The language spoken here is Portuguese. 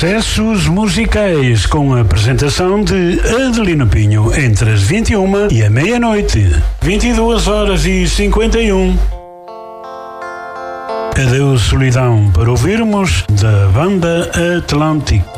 Sucessos musicais com a apresentação de Adelino Pinho entre as 21 e a meia-noite. 22h51. Adeus solidão para ouvirmos da banda Atlântico.